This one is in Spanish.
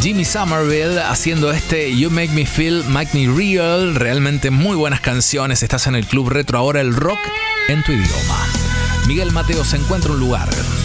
Jimmy Somerville haciendo este You Make Me Feel, Make Me Real. Realmente muy buenas canciones. Estás en el Club Retro, ahora el rock en tu idioma. Miguel Mateo se encuentra un lugar.